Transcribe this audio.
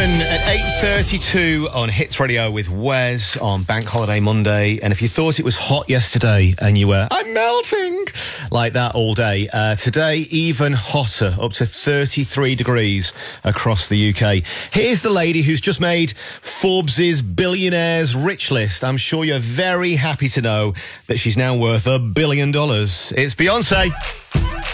Imagine at 8:32 on Hits Radio with Wes on Bank Holiday Monday. And if you thought it was hot yesterday and you were, I'm melting, like that all day, today even hotter, up to 33 degrees across the UK. Here's the lady who's just made Forbes' billionaires rich list. I'm sure you're very happy to know that she's now worth $1 billion. It's Beyonce.